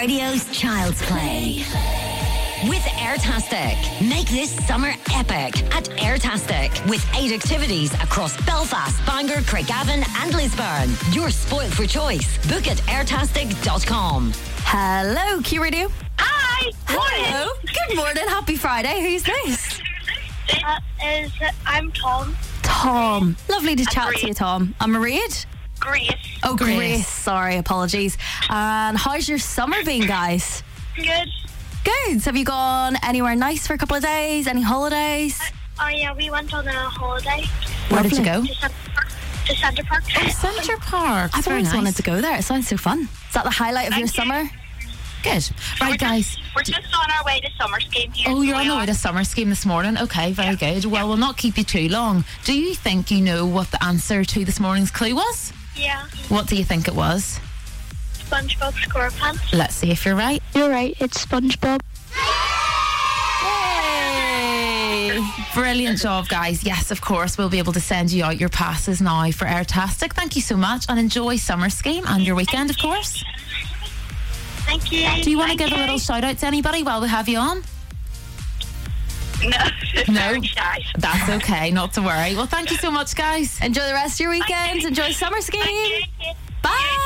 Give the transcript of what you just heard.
Radio's Child's Play. With Airtastic. Make this summer epic at Airtastic. With 8 activities across Belfast, Bangor, Craigavon and Lisburn. You're spoiled for choice. Book at airtastic.com. Hello, Q Radio. Hi. Hello. Good morning. Happy Friday. Who's this? I'm Tom. Tom. Lovely to chat Grace. to you, Tom. I'm Mairead. Grace. Oh, Grace. Sorry, apologies. And how's your summer been, guys? Good. Good. Have you gone anywhere nice for a couple of days? Any holidays? Oh yeah, we went on a holiday Where did you go? to Centre Park. Centre Park. I've Very always nice. wanted to go there. It sounds so fun. Is that the highlight of your Thank you. summer? Good. Right, guys. We're just on our way to summer scheme here. Oh, you're on the way to summer scheme this morning. Okay, very good. Well, we'll not keep you too long. Do you think you know what the answer to this morning's clue was? Yeah. What do you think it was? SpongeBob SquarePants. Let's see if you're right. You're right. It's SpongeBob. Hey. Brilliant job, guys. Yes, of course, we'll be able to send you out your passes now for Airtastic. Thank you so much and enjoy summer scheme and your weekend, of course. Thank you. Do you want to give a little shout out to anybody while we have you on? No. No. That's okay, not to worry. Well, thank you so much, guys. Enjoy the rest of your weekend. Enjoy summer skiing. Thank you. Bye.